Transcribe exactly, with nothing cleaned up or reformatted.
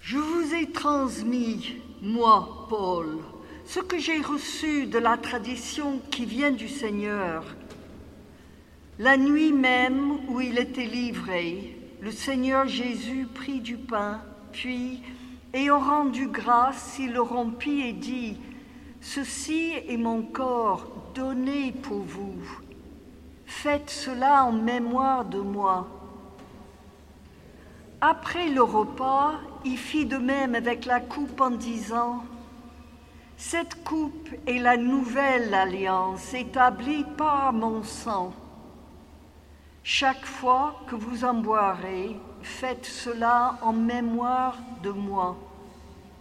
Je vous ai transmis, moi, Paul, ce que j'ai reçu de la tradition qui vient du Seigneur. La nuit même où il était livré, le Seigneur Jésus prit du pain, puis, ayant rendu grâce, il le rompit et dit : « Ceci est mon corps donné pour vous. Faites cela en mémoire de moi. » Après le repas, il fit de même avec la coupe en disant : « Cette coupe est la nouvelle alliance établie par mon sang. Chaque fois que vous en boirez, faites cela en mémoire de moi. »